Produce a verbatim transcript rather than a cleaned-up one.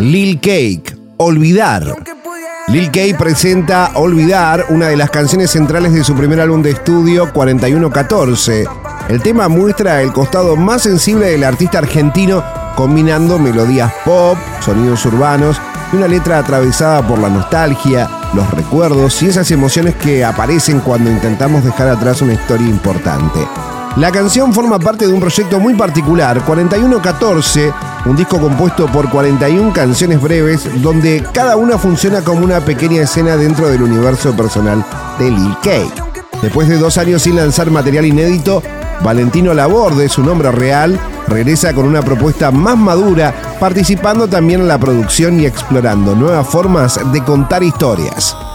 Lil Cake, Olvidar. Lil Cake presenta Olvidar, una de las canciones centrales de su primer álbum de estudio, cuarenta y uno catorce. El tema muestra el costado más sensible del artista argentino, combinando melodías pop, sonidos urbanos y una letra atravesada por la nostalgia, los recuerdos y esas emociones que aparecen cuando intentamos dejar atrás una historia importante. La canción forma parte de un proyecto muy particular, cuarenta y uno catorce, un disco compuesto por cuarenta y una canciones breves, donde cada una funciona como una pequeña escena dentro del universo personal de Lil Cake. Después de dos años sin lanzar material inédito, Valentino Laborde, su nombre real, regresa con una propuesta más madura, participando también en la producción y explorando nuevas formas de contar historias.